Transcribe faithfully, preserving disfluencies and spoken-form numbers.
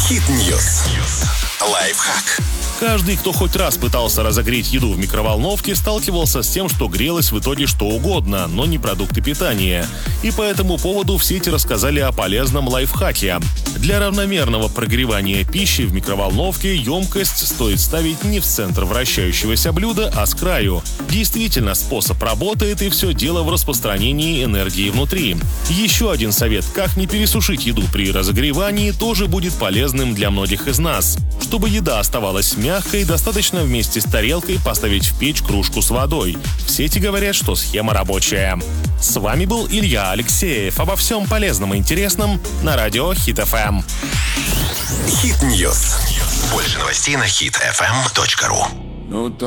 Хит-ньюс. Лайфхак. Каждый, кто хоть раз пытался разогреть еду в микроволновке, сталкивался с тем, что грелось в итоге что угодно, но не продукты питания. И по этому поводу в сети рассказали о полезном лайфхаке. Для равномерного прогревания пищи в микроволновке емкость стоит ставить не в центр вращающегося блюда, а с краю. Действительно, способ работает, и все дело в распространении энергии внутри. Еще один совет, как не пересушить еду при разогревании, тоже будет полезным для многих из нас. Чтобы еда оставалась мягкой, достаточно вместе с тарелкой поставить в печь кружку с водой. В сети говорят, что схема рабочая. С вами был Илья Алексеев. Обо всем полезном и интересном на радио Хит эф эм. Хит-ньюс. Больше новостей на хит эф эм точка ру.